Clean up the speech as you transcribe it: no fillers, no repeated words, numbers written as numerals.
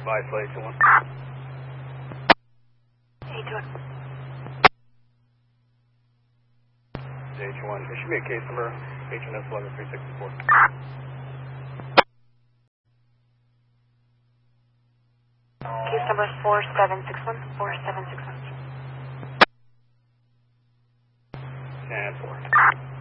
Bye, flight 21. H1. H1. There should be a case number, HNS 11364. Case number 4761. 4761. And 4.